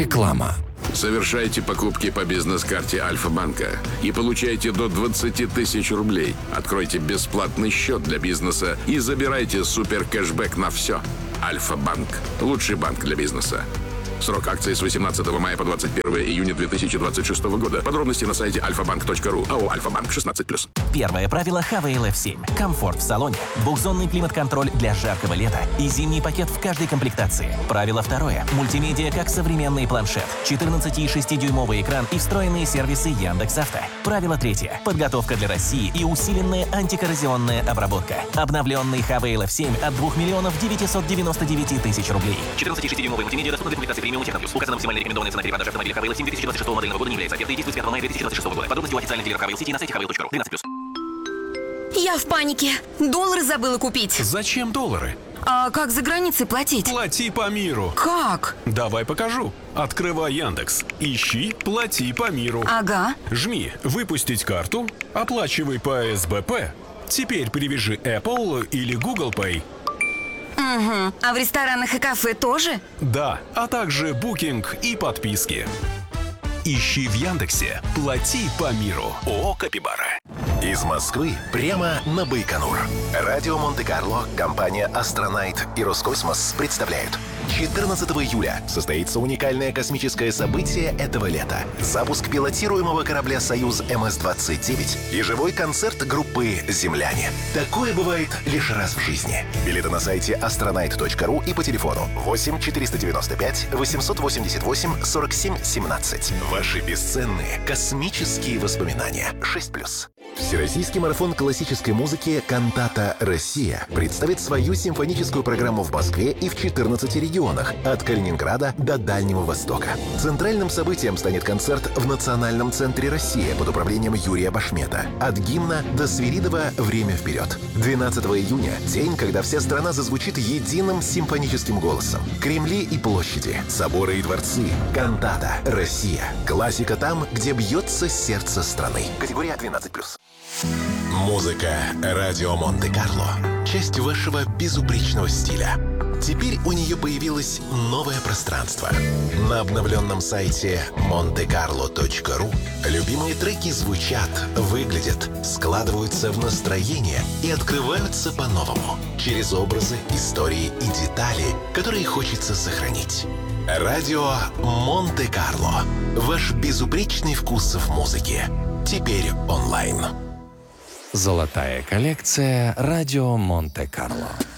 Реклама. Совершайте покупки по бизнес-карте Альфа-банка и получайте до 20 тысяч рублей. Откройте бесплатный счет для бизнеса и забирайте супер-кэшбэк на все. Альфа-банк. Лучший банк для бизнеса. Срок акции с 18 мая по 21 июня 2026 года. Подробности на сайте alfabank.ru. АО «Альфа-банк» 16+. Первое правило HVL F7. Комфорт в салоне. Двухзонный климат-контроль для жаркого лета и зимний пакет в каждой комплектации. Правило второе. Мультимедиа как современный планшет. 14,6-дюймовый экран и встроенные сервисы Яндекс.Авто. Правило третье. Подготовка для России и усиленная антикоррозионная обработка. Обновленный HVL F7 от 2 миллионов 999 тысяч рублей. 14,6-дюймовый мультимедиа доступны для комплектации премиум Техноплюс. Указана максимально рекомендованная цена перепродажи автомобиля HVL 7 2026 модельного года не является. Оферта действует с 5 мая 2026 года. Подробности у официальных дилеров HVL City на сайте hvel.ru. 12+. Я в панике. Доллары забыла купить. Зачем доллары? А как за границей платить? Плати по миру. Как? Давай покажу. Открывай Яндекс. Ищи «Плати по миру». Ага. Жми «Выпустить карту», оплачивай по СБП. Теперь привяжи Apple или Google Pay. Угу. А в ресторанах и кафе тоже? Да, а также букинг и подписки. Ищи в Яндексе «Плати по миру». ООО «Капибара». Из Москвы прямо на Байконур. Радио Монте-Карло, компания «Астронайт» и «Роскосмос» представляют. 14 июля состоится уникальное космическое событие этого лета. Запуск пилотируемого корабля «Союз МС-29» и живой концерт группы «Земляне». Такое бывает лишь раз в жизни. Билеты на сайте astronaut.ru и по телефону 8 495 888 47 17. Ваши бесценные космические воспоминания. 6+. Всероссийский марафон классической музыки «Кантата Россия» представит свою симфоническую программу в Москве и в 14 регионах, от Калининграда до Дальнего Востока. Центральным событием станет концерт в Национальном центре России под управлением Юрия Башмета. От гимна до Свиридова «Время вперед». 12 июня – день, когда вся страна зазвучит единым симфоническим голосом. Кремли и площади, соборы и дворцы. «Кантата Россия». Классика там, где бьется сердце страны. Категория 12+. Музыка «Радио Монте-Карло» — часть вашего безупречного стиля. Теперь у нее появилось новое пространство. На обновленном сайте montecarlo.ru любимые треки звучат, выглядят, складываются в настроение и открываются по-новому. Через образы, истории и детали, которые хочется сохранить. Радио Монте-Карло. Ваш безупречный вкус в музыке. Теперь онлайн. Золотая коллекция «Радио Монте-Карло».